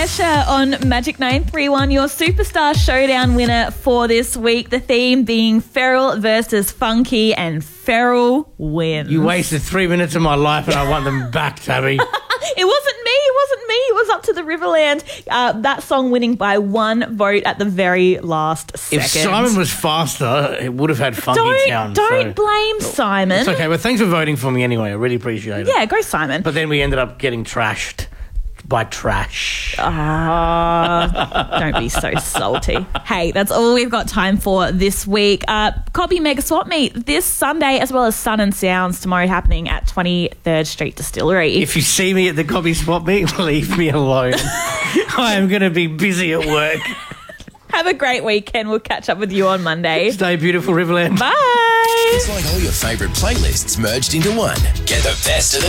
Kesha on Magic 931, your Superstar Showdown winner for this week. The theme being Feral versus Funky, and Feral wins. You wasted 3 minutes of my life and I want them back, Tabby. It wasn't me. It was up to the Riverland. That song winning by 1 vote at the very last second. If Simon was faster, it would have had Funky Town. Don't blame Simon. It's okay, but thanks for voting for me anyway. I really appreciate it. Yeah, go Simon. But then we ended up getting trashed by trash. Don't be so salty. Hey, that's all we've got time for this week. Copy Mega Swap Meet this Sunday, as well as Sun and Sounds tomorrow, happening at 23rd Street Distillery. If you see me at the Copy Swap Meet, leave me alone. I am going to be busy at work. Have a great weekend. We'll catch up with you on Monday. Stay beautiful, Riverland. Bye. It's like all your favourite playlists merged into one. Get the best of the